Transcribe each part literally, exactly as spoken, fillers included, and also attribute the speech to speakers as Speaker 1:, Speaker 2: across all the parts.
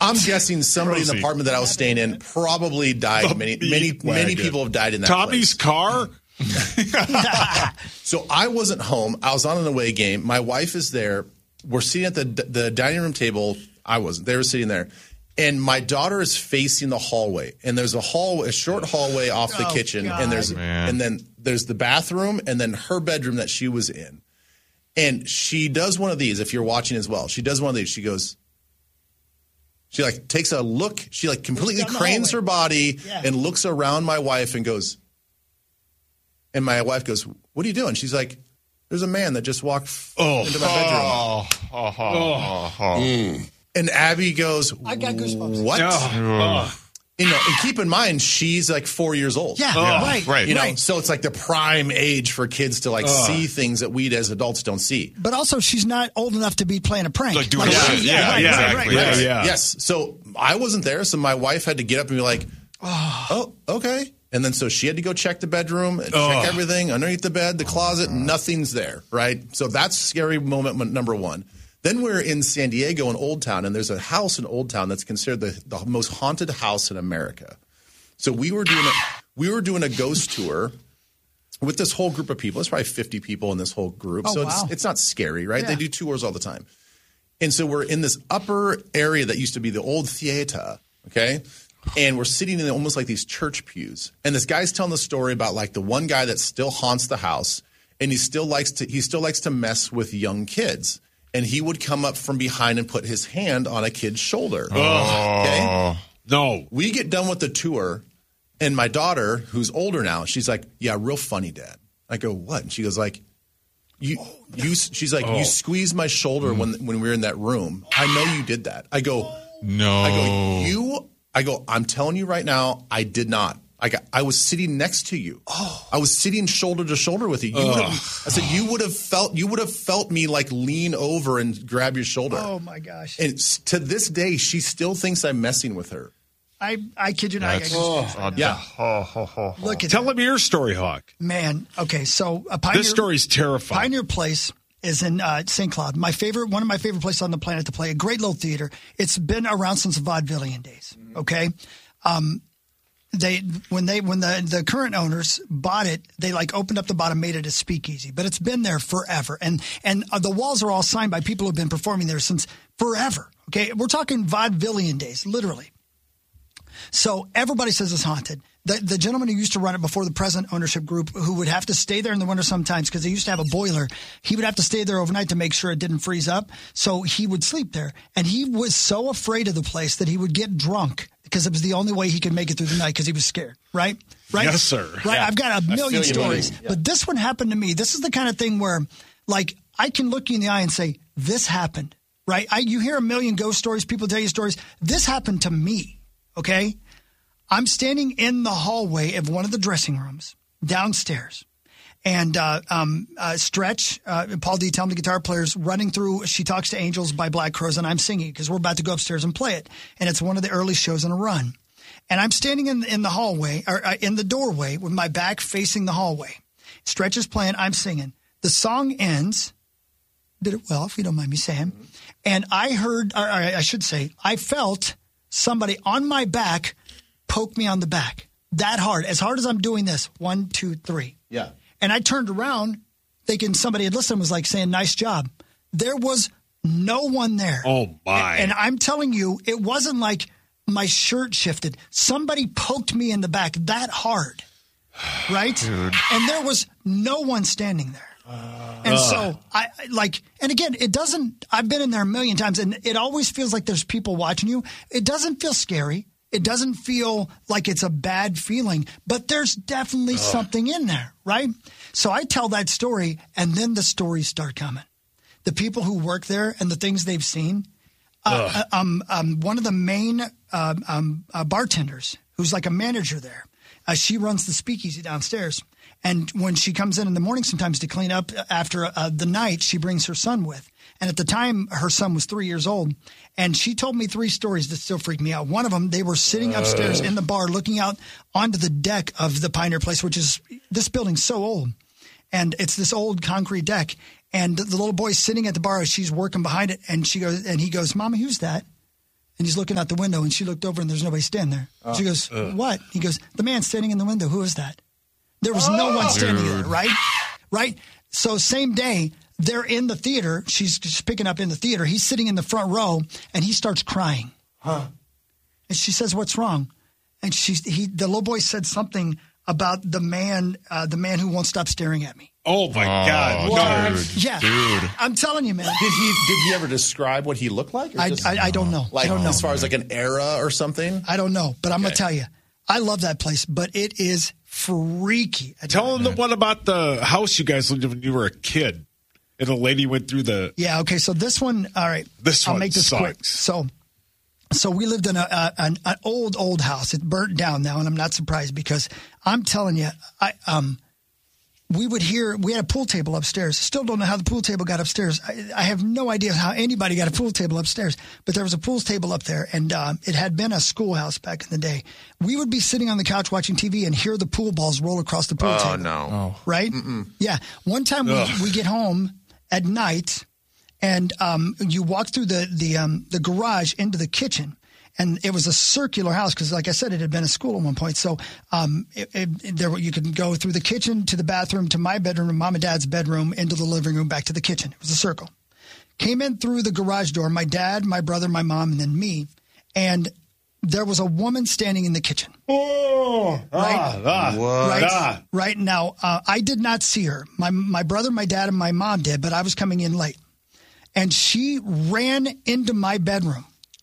Speaker 1: I'm guessing somebody in the apartment that I was staying in probably died.
Speaker 2: The
Speaker 1: many,
Speaker 2: meat
Speaker 1: many,
Speaker 2: wagon.
Speaker 1: many people have died in that
Speaker 2: Tommy's
Speaker 1: place.
Speaker 2: car?
Speaker 1: So I wasn't home. I was on an away game. My wife is there. We're sitting at the the dining room table. I wasn't. They were sitting there. And my daughter is facing the hallway. And there's a hallway, a short hallway off the
Speaker 3: Oh,
Speaker 1: kitchen.
Speaker 3: God.
Speaker 1: And there's
Speaker 2: Man.
Speaker 1: and then there's the bathroom and then her bedroom that she was in. And she does one of these, if you're watching as well. She does one of these. She goes, she like takes a look. She like completely
Speaker 3: down the
Speaker 1: cranes
Speaker 3: hallway.
Speaker 1: her body
Speaker 3: Yeah.
Speaker 1: and looks around my wife and goes, and my wife goes, what are you doing? She's like, there's a man that just walked
Speaker 2: Oh.
Speaker 1: into my bedroom.
Speaker 2: Oh. Oh. Oh. Oh.
Speaker 1: And Abby goes,
Speaker 3: I got goosebumps.
Speaker 1: what?
Speaker 2: Oh.
Speaker 1: You know, and keep in mind, she's like four years old.
Speaker 3: Yeah,
Speaker 2: Yeah,
Speaker 3: right.
Speaker 2: right.
Speaker 1: You know,
Speaker 3: right.
Speaker 1: so it's like the prime age for kids to like
Speaker 2: Ugh.
Speaker 1: see things that we as adults don't see.
Speaker 3: But also, she's not old enough to be playing a prank.
Speaker 2: Like doing
Speaker 1: Yeah,
Speaker 2: shit. Yeah,
Speaker 3: right,
Speaker 2: yeah,
Speaker 3: right,
Speaker 2: exactly.
Speaker 3: right, right.
Speaker 2: Yeah, yeah.
Speaker 1: Yes. So I wasn't there, so my wife had to get up and be like, oh, okay. And then so she had to go check the bedroom, and
Speaker 2: Ugh.
Speaker 1: check everything underneath the bed, the closet, nothing's there, right? So that's scary moment number one. Then we're in San Diego in Old Town, and there's a house in Old Town that's considered the, the most haunted house in America. So we were doing a, we were doing a ghost tour with this whole group of people. It's probably fifty people in this whole group.
Speaker 3: Oh,
Speaker 1: so
Speaker 3: wow.
Speaker 1: it's, it's not scary, right?
Speaker 3: Yeah.
Speaker 1: They do tours all the time. And so we're in this upper area that used to be the old theater, okay? And we're sitting in almost like these church pews. And this guy's telling the story about like the one guy that still haunts the house, and he still likes to he still likes to mess with young kids. And he would come up from behind and put his hand on a kid's shoulder. Okay?
Speaker 2: No.
Speaker 1: We get done with the tour, and my daughter, who's older now, she's like, "Yeah, real funny, Dad." I go, "What?" And she goes like, "You, you." She's like, "You squeezed my shoulder when when we were in that room. I know you did that." I go,
Speaker 2: No.
Speaker 1: I go, "You." I go, "I'm telling you right now, I did not. I got, I was sitting next to you. Oh. I was sitting shoulder to shoulder with you. you would have, I said, you would have felt, you would have felt me like lean over and grab your shoulder."
Speaker 3: Oh, my gosh.
Speaker 1: And s- to this day, she still thinks I'm messing with her.
Speaker 3: I, I kid you not. I got
Speaker 2: That's,
Speaker 3: goosebumps right now.
Speaker 1: Yeah.
Speaker 3: Look at
Speaker 2: Tell
Speaker 3: that.
Speaker 2: him your story, Hawk.
Speaker 3: Man, okay, so a Pioneer,
Speaker 2: This story's terrifying.
Speaker 3: Pioneer Place is in uh, Saint Cloud. My favorite, one of my favorite places on the planet to play. A great little theater. It's been around since the vaudevillian days. Okay, um, they when they when the the current owners bought it, they like opened up the bottom, made it a speakeasy. But it's been there forever, and and uh, the walls are all signed by people who've been performing there since forever. Okay, we're talking vaudevillian days, literally. So everybody says it's haunted. The, the gentleman who used to run it before the present ownership group, who would have to stay there in the winter sometimes because they used to have a boiler, he would have to stay there overnight to make sure it didn't freeze up. So he would sleep there. And he was so afraid of the place that he would get drunk because it was the only way he could make it through the night because he was scared. Right? Right?
Speaker 2: Yes, sir.
Speaker 3: Right?
Speaker 1: Yeah.
Speaker 3: I've got a million
Speaker 1: feel you, buddy.
Speaker 3: stories.
Speaker 1: Yeah.
Speaker 3: But this one happened to me. This is the kind of thing where, like, I can look you in the eye and say, this happened. Right? I, you hear a million ghost stories. People tell you stories. This happened to me. Okay? I'm standing in the hallway of one of the dressing rooms downstairs. And uh, um, uh, Stretch, uh, Paul D. Tellman, the guitar player's running through She Talks to Angels by Black Crowes, and I'm singing because we're about to go upstairs and play it. And it's one of the early shows in a run. And I'm standing in, in the hallway, or uh, in the doorway with my back facing the hallway. Stretch is playing, I'm singing. The song ends. Did it well, if you don't mind me saying. And I heard, or I should say, I felt somebody on my back poke me on the back that hard, as hard as I'm doing this. One, two, three.
Speaker 1: Yeah.
Speaker 3: And I turned around thinking somebody had listened, was like saying, nice job. There was no one there.
Speaker 2: Oh, my.
Speaker 3: And I'm telling you, it wasn't like my shirt shifted. Somebody poked me in the back that hard. Right?
Speaker 2: Dude.
Speaker 3: And there was no one standing there. And so I I- like, and again, it doesn't, I've been in there a million times and it always feels like there's people watching you. It doesn't feel scary. It doesn't feel like it's a bad feeling, but there's definitely something in there, right? So I tell that story and then the stories start coming. The people who work there and the things they've seen. Uh, um, um, one of the main uh, um, uh, bartenders, who's like a manager there, uh, she runs the speakeasy downstairs. And when she comes in in the morning sometimes to clean up after uh, the night, she brings her son with. And at the time, her son was three years old. And she told me three stories that still freak me out. One of them, they were sitting upstairs in the bar looking out onto the deck of the Pioneer Place, which is, this building's so old. And it's this old concrete deck. And the little boy's sitting at the bar as she's working behind it. And she goes, and he goes, Mama, who's that? And he's looking out the window, and she looked over, and there's nobody standing there. Uh, she goes, uh. what? He goes, the man standing in the window. Who is that? There was oh, no one standing dude. there, right? Right? So same day, they're in the theater. She's just picking up in the theater. He's sitting in the front row, and he starts crying.
Speaker 4: Huh?
Speaker 3: And she says, what's wrong? And she's he. The little boy said something about the man, uh, the man who won't stop staring at me.
Speaker 2: Oh my oh, God!
Speaker 3: What?
Speaker 2: Dude.
Speaker 3: Yeah,
Speaker 2: dude.
Speaker 3: I'm telling you, man.
Speaker 1: Did he did he ever describe what he looked like? Or
Speaker 3: I,
Speaker 1: just,
Speaker 3: I I don't know.
Speaker 1: Like
Speaker 3: I don't know.
Speaker 1: As far as like an era or something.
Speaker 3: I don't know, but I'm okay. gonna tell you, I love that place, but it is freaky.
Speaker 2: Tell them what about the house you guys lived in when you were a kid, and the lady went through the.
Speaker 3: Yeah. Okay. So this one. All right.
Speaker 2: This
Speaker 3: I'll
Speaker 2: one
Speaker 3: make this
Speaker 2: sucks.
Speaker 3: quick. So. So we lived in a, a an, an old, old house. It burnt down now, and I'm not surprised because I'm telling you, I um, we would hear we had a pool table upstairs. Still don't know how the pool table got upstairs. I, I have no idea how anybody got a pool table upstairs. But there was a pool table up there, and um, it had been a schoolhouse back in the day. We would be sitting on the couch watching T V and hear the pool balls roll across the pool
Speaker 4: oh,
Speaker 3: table.
Speaker 4: Oh no!
Speaker 3: Right?
Speaker 4: Mm-mm.
Speaker 3: Yeah. One time we, we get home at night. And um, you walk through the the um, the garage into the kitchen, and it was a circular house because, like I said, it had been a school at one point. So um, it, it, there you could go through the kitchen to the bathroom to my bedroom, mom and dad's bedroom, into the living room, back to the kitchen. It was a circle. Came in through the garage door. My dad, my brother, my mom, and then me. And there was a woman standing in the kitchen.
Speaker 2: Oh,
Speaker 3: right,
Speaker 2: ah, ah,
Speaker 3: right,
Speaker 2: ah.
Speaker 3: right now. Uh, I did not see her. My my brother, my dad, and my mom did, but I was coming in late. And she ran into my bedroom,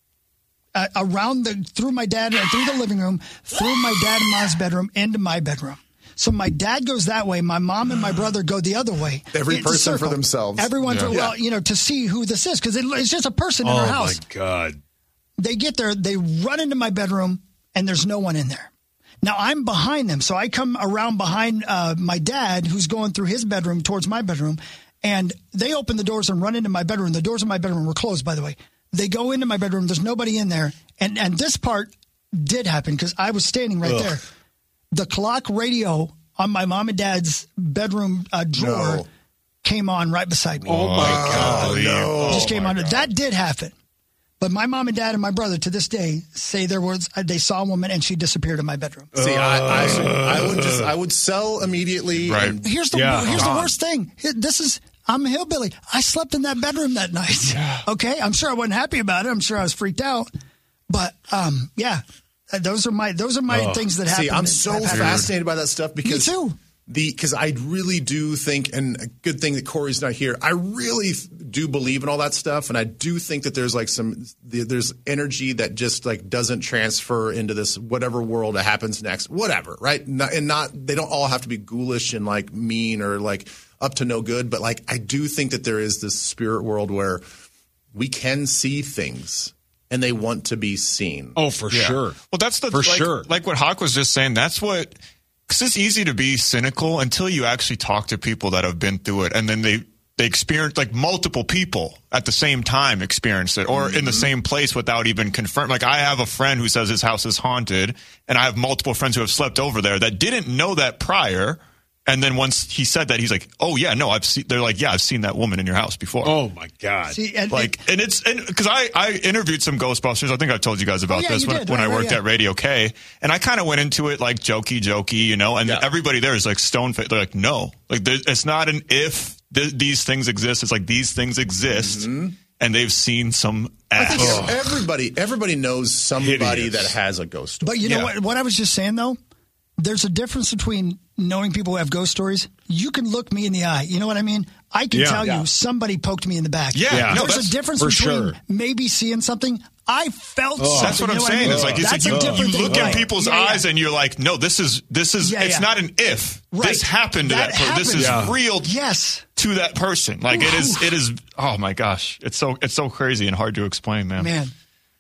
Speaker 3: uh, around the through my dad, uh, through the living room, through my dad and mom's bedroom, into my bedroom. So my dad goes that way. My mom and my brother go the other way.
Speaker 1: Every
Speaker 3: it's
Speaker 1: person for themselves.
Speaker 3: Everyone
Speaker 1: yeah.
Speaker 3: for, well,
Speaker 1: yeah.
Speaker 3: you know, to see who this is because it, it's just a person in
Speaker 2: oh
Speaker 3: her house.
Speaker 2: Oh, my God.
Speaker 3: They get there. They run into my bedroom, and there's no one in there. Now, I'm behind them. So I come around behind uh, my dad, who's going through his bedroom towards my bedroom. And they open the doors and run into my bedroom. The doors of my bedroom were closed, by the way. They go into my bedroom. There's nobody in there. And and this part did happen because I was standing right Ugh. there. The clock radio on my mom and dad's bedroom uh, drawer
Speaker 1: no.
Speaker 3: came on right beside me.
Speaker 2: Oh, my God.
Speaker 1: No.
Speaker 3: It just came
Speaker 2: oh
Speaker 3: on.
Speaker 2: God.
Speaker 3: That did happen. But my mom and dad and my brother to this day say there was they saw a woman and she disappeared in my bedroom.
Speaker 1: See, I, I, I would just I would sell immediately.
Speaker 4: Right.
Speaker 1: And,
Speaker 3: here's the
Speaker 2: yeah.
Speaker 3: here's
Speaker 1: God.
Speaker 3: the worst thing. This is I'm a hillbilly. I slept in that bedroom that night.
Speaker 2: Yeah.
Speaker 3: Okay, I'm sure I wasn't happy about it. I'm sure I was freaked out. But um, yeah, those are my those are my
Speaker 2: oh.
Speaker 3: things that happen.
Speaker 1: See, I'm so fascinated by that stuff because
Speaker 3: me too.
Speaker 1: The because I really do think, and a good thing that Corey's not here. I really do believe in all that stuff, and I do think that there's like some there's energy that just like doesn't transfer into this whatever world that happens next, whatever, right? Not, and not they don't all have to be ghoulish and like mean or like up to no good, but like I do think that there is this spirit world where we can see things and they want to be seen.
Speaker 2: Oh, for
Speaker 4: yeah.
Speaker 2: sure.
Speaker 4: Well, that's the
Speaker 2: for
Speaker 4: like,
Speaker 2: sure.
Speaker 4: Like what Hawk was just saying. That's what. Because it's easy to be cynical until you actually talk to people that have been through it, and then they they experience like multiple people at the same time experience it, or mm-hmm. in the same place without even confirm. Like I have a friend who says his house is haunted, and I have multiple friends who have slept over there that didn't know that prior. And then once he said that, he's like, "Oh yeah, no, I've seen." They're like, "Yeah, I've seen that woman in your house before."
Speaker 2: Oh my God!
Speaker 3: See, and,
Speaker 4: like, and it's and because I I interviewed some Ghostbusters. I think I told you guys about
Speaker 3: oh, yeah,
Speaker 4: this when,
Speaker 3: did,
Speaker 4: when
Speaker 3: right,
Speaker 4: I worked
Speaker 3: right, yeah.
Speaker 4: at Radio K, and I kind of went into it like jokey, jokey, you know. And
Speaker 1: yeah.
Speaker 4: everybody there is like stone faced. They're like, "No, like there, it's not an if th- these things exist. It's like these things exist." Mm-hmm. And they've seen some ass.
Speaker 1: I think oh. everybody everybody knows somebody
Speaker 2: Hideous.
Speaker 1: that has a ghost story.
Speaker 3: But you know
Speaker 4: Yeah.
Speaker 3: what? What I was just saying though, there's a difference between knowing people who have ghost stories. You can look me in the eye. You know what I mean? I can
Speaker 2: Yeah.
Speaker 3: tell
Speaker 1: Yeah.
Speaker 3: you somebody poked me in the back.
Speaker 4: Yeah,
Speaker 2: Yeah.
Speaker 4: no,
Speaker 3: There's
Speaker 4: that's
Speaker 3: a difference
Speaker 2: for
Speaker 3: between
Speaker 2: sure.
Speaker 3: maybe seeing something. I felt
Speaker 2: Oh.
Speaker 3: something.
Speaker 4: That's what
Speaker 3: you
Speaker 4: I'm
Speaker 3: know
Speaker 4: saying.
Speaker 3: I mean?
Speaker 4: It's like, it's
Speaker 3: That's
Speaker 4: like
Speaker 3: a
Speaker 4: you,
Speaker 3: different
Speaker 4: you
Speaker 3: thing.
Speaker 4: look in
Speaker 3: Right.
Speaker 4: people's
Speaker 3: Yeah, yeah.
Speaker 4: eyes and you're like, no, this is this is.
Speaker 3: Yeah,
Speaker 4: it's
Speaker 3: yeah.
Speaker 4: not an if.
Speaker 3: Right.
Speaker 4: This happened to
Speaker 3: That
Speaker 4: that, person. This is
Speaker 3: happened.
Speaker 2: Yeah.
Speaker 4: real
Speaker 3: Yes.
Speaker 4: to that person. Like it is. It is. Oh my gosh, it's so it's so crazy and hard to explain, man.
Speaker 3: Man.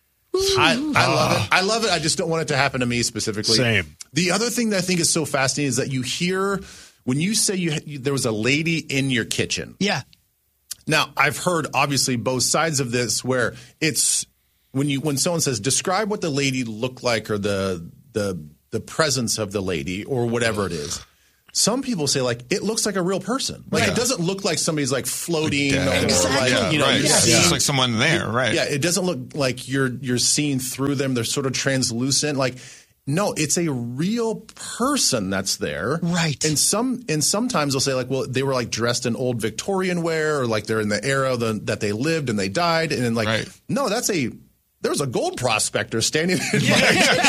Speaker 1: I, I love it. I love it. I just don't want it to happen to me specifically.
Speaker 2: Same.
Speaker 1: The other thing that I think is so fascinating is that you hear when you say you, you there was a lady in your kitchen.
Speaker 3: Yeah.
Speaker 1: Now, I've heard obviously both sides of this where it's when you when someone says describe what the lady looked like or the the the presence of the lady or whatever it is. Some people say like it looks like a real person. Like
Speaker 4: Yeah.
Speaker 1: it doesn't look like somebody's like floating
Speaker 4: Yeah.
Speaker 1: or
Speaker 3: Exactly.
Speaker 1: like you know
Speaker 4: right.
Speaker 1: you
Speaker 3: Yes.
Speaker 1: see-
Speaker 4: It's just like someone there, right?
Speaker 1: Yeah, it doesn't look like you're you're seeing through them. They're sort of translucent. Like no, it's a real person that's there.
Speaker 3: Right.
Speaker 1: And some and sometimes they'll say like, well, they were like dressed in old Victorian wear, or like they're in the era the, that they lived and they died, and then like
Speaker 4: Right.
Speaker 1: no, that's a there was a gold prospector standing in my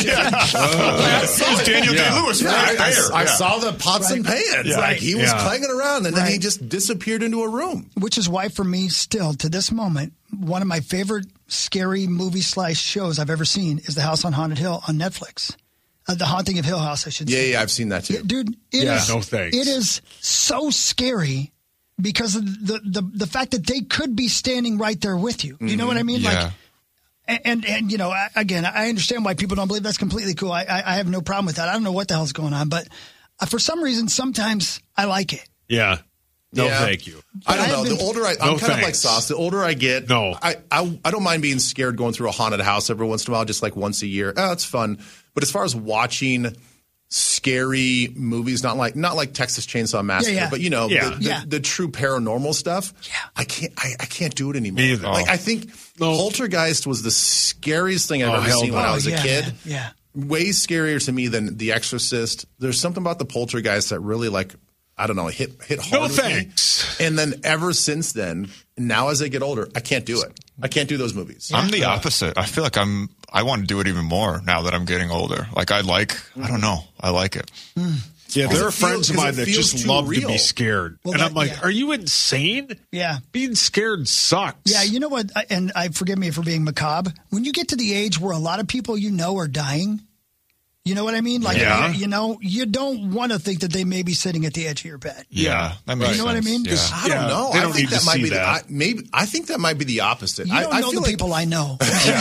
Speaker 4: That's Daniel
Speaker 2: Yeah.
Speaker 4: Day-Lewis
Speaker 1: Yeah,
Speaker 4: right
Speaker 1: I, I-
Speaker 4: there.
Speaker 1: I
Speaker 4: Yeah.
Speaker 1: saw the pots and pans.
Speaker 4: Yeah.
Speaker 1: Like he was
Speaker 2: Yeah.
Speaker 1: clanging around, and then he
Speaker 3: Right.
Speaker 1: just disappeared into a room.
Speaker 3: Which is why, for me, still to this moment, one of my favorite scary movie slash shows I've ever seen is The House on Haunted Hill on Netflix. Uh, the Haunting of Hill House, I should
Speaker 1: Yeah,
Speaker 3: say.
Speaker 1: yeah, I've seen that too.
Speaker 3: Yeah, dude, it
Speaker 2: Yeah,
Speaker 3: is-
Speaker 2: no thanks.
Speaker 3: It is so scary because of the, the the fact that they could be standing right there with you. You know what I mean?
Speaker 4: Yeah.
Speaker 3: Like, and, and and you know, I, again, I understand why people don't believe. That's completely cool. I, I I have no problem with that. I don't know what the hell's going on, but uh, for some reason, sometimes I like it.
Speaker 2: Yeah. No,
Speaker 1: Yeah.
Speaker 2: thank you.
Speaker 1: I don't
Speaker 3: I
Speaker 1: know.
Speaker 3: have been-
Speaker 1: The older I, I'm
Speaker 2: No
Speaker 1: kind of like
Speaker 2: thanks.
Speaker 1: Sauce. The older I get,
Speaker 2: No.
Speaker 1: I, I I don't mind being scared going through a haunted house every once in a while, just like once a year. Oh, it's fun. But as far as watching scary movies, not like not like Texas Chainsaw Massacre,
Speaker 3: Yeah, yeah.
Speaker 1: but you know,
Speaker 2: Yeah.
Speaker 1: the, the,
Speaker 3: Yeah.
Speaker 1: the true paranormal stuff.
Speaker 3: Yeah.
Speaker 1: I can't I, I can't do it anymore.
Speaker 2: Me either.
Speaker 1: Like
Speaker 2: Oh.
Speaker 1: I think
Speaker 2: No.
Speaker 1: Poltergeist was the scariest thing I've
Speaker 2: Oh,
Speaker 1: ever
Speaker 2: hell
Speaker 1: seen when
Speaker 2: no.
Speaker 1: I was a
Speaker 3: yeah,
Speaker 1: kid.
Speaker 3: man. Yeah.
Speaker 1: Way scarier to me than The Exorcist. There's something about the Poltergeist that really like I don't know hit hit hard.
Speaker 2: No
Speaker 1: with me.
Speaker 2: thanks.
Speaker 1: And then ever since then, now as I get older, I can't do it. I can't do those movies.
Speaker 4: I'm the opposite. I feel like I'm. I want to do it even more now that I'm getting older. Like I like. I don't know. I like it.
Speaker 2: Yeah, there
Speaker 1: it
Speaker 2: are friends
Speaker 1: feel-
Speaker 2: of
Speaker 1: 'cause
Speaker 2: mine
Speaker 1: it
Speaker 2: that
Speaker 1: feels
Speaker 2: just
Speaker 1: too
Speaker 2: love to
Speaker 1: real.
Speaker 2: be scared.
Speaker 3: Well,
Speaker 2: and
Speaker 3: that-
Speaker 2: I'm like,
Speaker 3: yeah.
Speaker 2: are you insane?
Speaker 3: Yeah.
Speaker 2: Being scared sucks.
Speaker 3: Yeah, you know what? I- And I forgive me for being macabre. When you get to the age where a lot of people you know are dying, you know what I mean? Like,
Speaker 2: Yeah.
Speaker 3: you, you know, you don't want to think that they may be sitting at the edge of your bed.
Speaker 4: Yeah, that makes
Speaker 3: You know what I
Speaker 4: sense.
Speaker 3: mean? 'Cause
Speaker 4: Yeah.
Speaker 1: I don't
Speaker 2: Yeah,
Speaker 1: know.
Speaker 2: they
Speaker 1: I
Speaker 2: don't
Speaker 1: think
Speaker 2: need
Speaker 1: that
Speaker 2: to
Speaker 1: might
Speaker 2: see
Speaker 1: be the,
Speaker 2: that.
Speaker 1: I, maybe. I think that might be the opposite.
Speaker 3: You
Speaker 1: I,
Speaker 3: don't
Speaker 1: I
Speaker 3: know
Speaker 1: feel
Speaker 3: the
Speaker 1: like,
Speaker 3: people I know.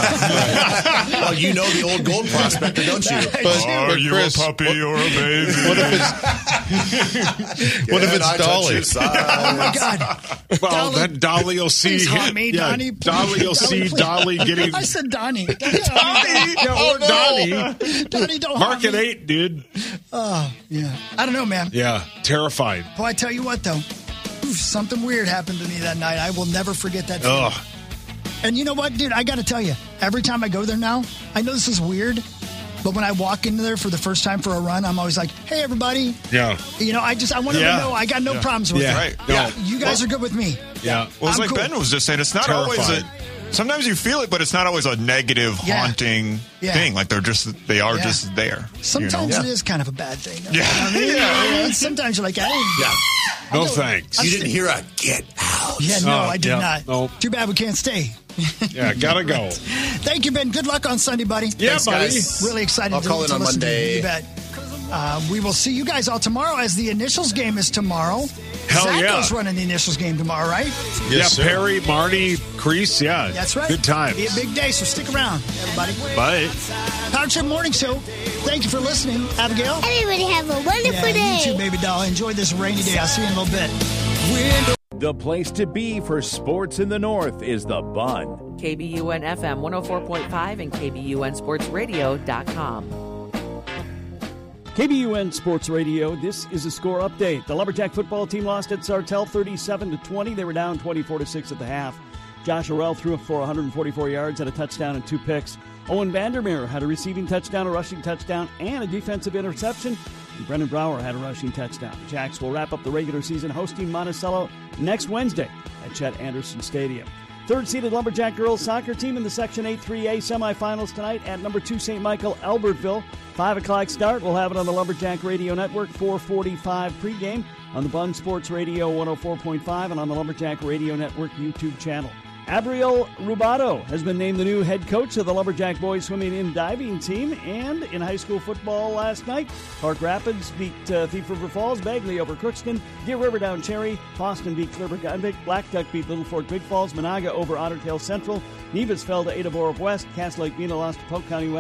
Speaker 1: Well, you know the old gold prospector, don't you?
Speaker 5: But,
Speaker 4: Are
Speaker 5: but
Speaker 4: you
Speaker 5: Chris,
Speaker 4: a puppy
Speaker 5: what,
Speaker 4: or a baby?
Speaker 5: what if it's what if
Speaker 1: Can
Speaker 5: it's
Speaker 1: I touch
Speaker 5: Dolly?
Speaker 1: your side?
Speaker 3: Oh my God.
Speaker 2: Well,
Speaker 3: Dolly,
Speaker 2: then Dolly will see.
Speaker 3: Please haunt me,
Speaker 2: yeah,
Speaker 3: Donnie. please.
Speaker 2: Dolly will see
Speaker 3: please.
Speaker 2: Dolly getting.
Speaker 3: I said Donnie. Donnie.
Speaker 2: Yeah, or Donnie.
Speaker 3: Donnie, don't
Speaker 2: Mark
Speaker 3: haunt
Speaker 2: at
Speaker 3: me.
Speaker 2: eight, dude.
Speaker 3: Yeah. I don't know, man.
Speaker 2: Yeah, terrified.
Speaker 3: Well, I tell you what, though. Oof, something weird happened to me that night. I will never forget that feeling.
Speaker 2: Ugh.
Speaker 3: And you know what, dude? I got to tell you, every time I go there now, I know this is weird, but when I walk into there for the first time for a run, I'm always like, hey, everybody.
Speaker 2: Yeah.
Speaker 3: You know, I just, I want them
Speaker 2: Yeah.
Speaker 3: to know I got no problems with
Speaker 2: Yeah.
Speaker 3: it.
Speaker 4: Right.
Speaker 2: No.
Speaker 4: Yeah.
Speaker 3: You guys are good with me.
Speaker 2: Yeah.
Speaker 4: Well, it's
Speaker 3: I'm
Speaker 4: like
Speaker 3: cool.
Speaker 4: Ben was just saying. It's not always
Speaker 2: Terrified.
Speaker 4: a. Sometimes you feel it, but it's not always a negative,
Speaker 3: Yeah.
Speaker 4: haunting
Speaker 3: Yeah.
Speaker 4: thing. Like they're just, they are
Speaker 3: Yeah.
Speaker 4: just there.
Speaker 3: Sometimes
Speaker 4: you
Speaker 3: it
Speaker 4: know?
Speaker 3: is kind of a bad thing. though.
Speaker 4: Yeah.
Speaker 3: You know what I mean?
Speaker 4: Yeah.
Speaker 3: You know what I mean? Sometimes you're like, hey.
Speaker 1: Yeah.
Speaker 2: No thanks.
Speaker 1: You didn't hear a get out.
Speaker 3: Yeah, no,
Speaker 2: Oh,
Speaker 3: I did
Speaker 2: yeah,
Speaker 3: not.
Speaker 2: no.
Speaker 3: Too bad we can't stay.
Speaker 2: Yeah, gotta go.
Speaker 3: Thank you, Ben. Good luck on Sunday, buddy.
Speaker 2: Yeah,
Speaker 1: Thanks,
Speaker 2: buddy.
Speaker 1: guys.
Speaker 3: Really excited
Speaker 1: I'll
Speaker 3: to,
Speaker 1: call in
Speaker 3: to
Speaker 1: on
Speaker 3: listen to
Speaker 1: Monday.
Speaker 3: you. You bet. Uh, we will see you guys all tomorrow as the Initials game is tomorrow.
Speaker 2: Hell
Speaker 3: Zach
Speaker 2: yeah.
Speaker 3: goes running the Initials game tomorrow, right?
Speaker 2: Yeah,
Speaker 5: Yes, sir.
Speaker 2: Perry, Marty, Crease, yeah.
Speaker 3: That's right.
Speaker 2: Good times.
Speaker 3: Be a big day, so stick around, everybody.
Speaker 2: Bye.
Speaker 3: Power Trip Morning Show. Thank you for listening. Abigail?
Speaker 6: Everybody have a wonderful
Speaker 3: Yeah,
Speaker 6: day.
Speaker 3: you too, baby doll. Enjoy this rainy day. I'll see you in a little bit.
Speaker 7: The place to be for sports in the North is The Bun.
Speaker 8: K B U N F M one oh four point five and K B U N Sports Radio dot com.
Speaker 9: K B U N Sports Radio, this is a score update. The Lumberjack football team lost at Sartell thirty-seven to twenty. They were down twenty-four to six at the half. Josh Orell threw for one hundred forty-four yards and a touchdown and two picks. Owen Vandermeer had a receiving touchdown, a rushing touchdown, and a defensive interception. And Brendan Brower had a rushing touchdown. Jacks will wrap up the regular season hosting Monticello next Wednesday at Chet Anderson Stadium. Third-seeded Lumberjack girls soccer team in the Section eight three A semifinals tonight at number two Saint Michael, Albertville. five o'clock start. We'll have it on the Lumberjack Radio Network. four forty-five pregame on the Bun Sports Radio one oh four point five and on the Lumberjack Radio Network YouTube channel. Abriel Rubato has been named the new head coach of the Lumberjack boys swimming and diving team. And in high school football last night, Park Rapids beat uh, Thief River Falls, Bagley over Crookston, Deer River down Cherry, Boston beat Cleveland, Black Duck beat Little Fork Big Falls, Monaga over Otter Tail Central, Nevis fell to Ada Borup West, Cass Lake Mina lost to Polk County West,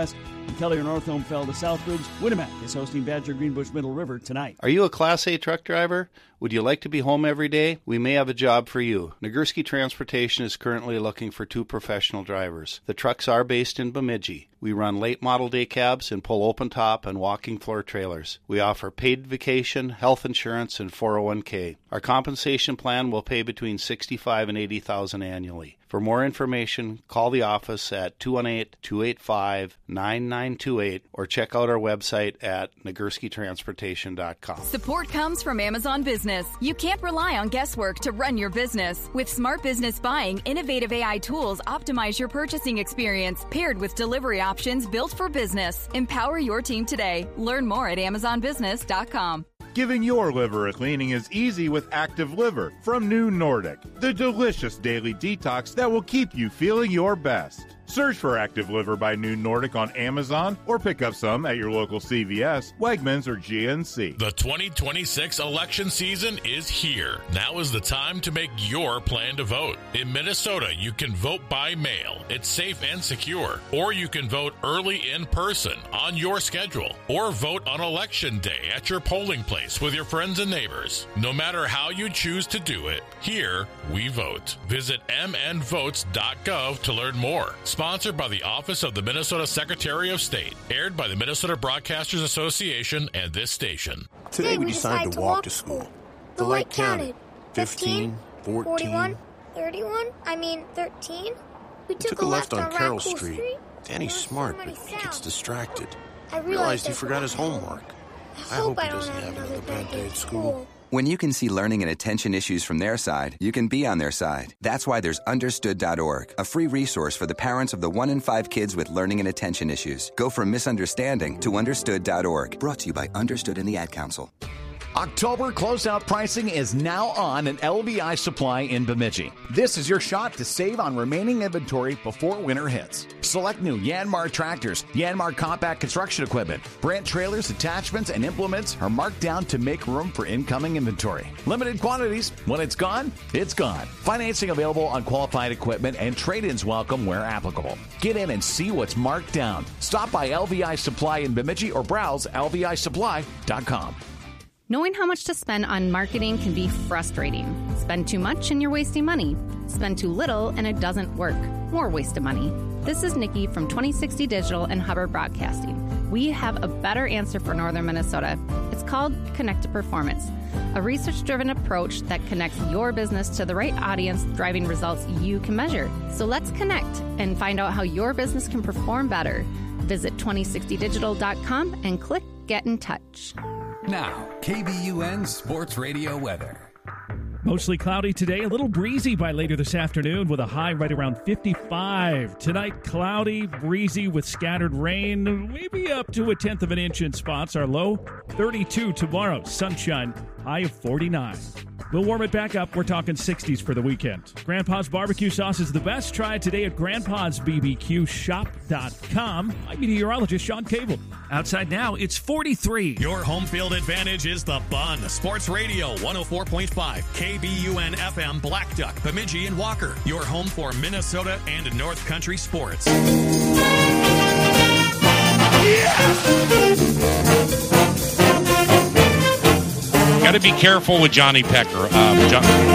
Speaker 9: Kelly North Homefeld to Southbridge. Winnemac is hosting Badger Greenbush Middle River tonight.
Speaker 6: Are you a Class A truck driver? Would you like to be home every day? We may have a job for you. Nagurski Transportation is currently looking for two professional drivers. The trucks are based in Bemidji. We run late model day cabs and pull open top and walking floor trailers. We offer paid vacation, health insurance, and four oh one k. Our compensation plan will pay between sixty-five thousand dollars and eighty thousand dollars annually. For more information, call the office at two one eight, two eight five, nine nine two eight or check out our website at nagurski transportation dot com.
Speaker 10: Support comes from Amazon Business. You can't rely on guesswork to run your business. With Smart Business Buying, innovative A I tools optimize your purchasing experience, paired with delivery options built for business. Empower your team today. Learn more at amazon business dot com.
Speaker 11: Giving your liver a cleaning is easy with Active Liver from New Nordic, the delicious daily detox that will keep you feeling your best. Search for Active Liver by New Nordic on Amazon or pick up some at your local C V S, Wegmans, or G N C.
Speaker 12: The twenty twenty-six election season is here. Now is the time to make your plan to vote. In Minnesota, you can vote by mail. It's safe and secure. Or you can vote early in person on your schedule. Or vote on Election Day at your polling place with your friends and neighbors. No matter how you choose to do it, here we vote. Visit m n votes dot gov to learn more. Sponsored by the Office of the Minnesota Secretary of State. Aired by the Minnesota Broadcasters Association and this station.
Speaker 13: Today we decided to walk to school. The light counted. fifteen, fourteen,
Speaker 14: forty-one, thirty-one, I mean thirteen.
Speaker 13: We took a left on Carroll Street. Danny's smart, but he gets distracted.
Speaker 14: I
Speaker 13: realized he forgot his homework. I hope he doesn't have another bad day at school.
Speaker 15: When you can see learning and attention issues from their side, you can be on their side. That's why there's understood dot org, a free resource for the parents of the one in five kids with learning and attention issues. Go from misunderstanding to understood dot org. Brought to you by Understood and the Ad Council.
Speaker 16: October closeout pricing is now on at L V I Supply in Bemidji. This is your shot to save on remaining inventory before winter hits. Select new Yanmar tractors, Yanmar compact construction equipment, Brandt trailers, attachments, and implements are marked down to make room for incoming inventory. Limited quantities. When it's gone, it's gone. Financing available on qualified equipment and trade-ins welcome where applicable. Get in and see what's marked down. Stop by L V I Supply in Bemidji or browse L V I supply dot com.
Speaker 17: Knowing how much to spend on marketing can be frustrating. Spend too much and you're wasting money. Spend too little and it doesn't work. More waste of money. This is Nikki from twenty sixty Digital and Hubbard Broadcasting. We have a better answer for Northern Minnesota. It's called Connected Performance, a research-driven approach that connects your business to the right audience, driving results you can measure. So let's connect and find out how your business can perform better. Visit twenty sixty digital dot com and click Get in Touch.
Speaker 18: Now, K B U N Sports Radio weather.
Speaker 19: Mostly cloudy today, a little breezy by later this afternoon with a high right around fifty-five. Tonight, cloudy, breezy with scattered rain, maybe up to a tenth of an inch in spots. Our low, thirty-two tomorrow. Sunshine, high of forty-nine. We'll warm it back up. We're talking sixties for the weekend. Grandpa's barbecue sauce is the best. Try it today at grandpas b b q shop dot com. I'm meteorologist Sean Cable. Outside now, it's forty-three.
Speaker 20: Your home field advantage is the Bun. Sports Radio one oh four point five. K B U N F M Black Duck, Bemidji, and Walker. Your home for Minnesota and North Country sports.
Speaker 5: Got to be careful with Johnny Pecker. Um, John,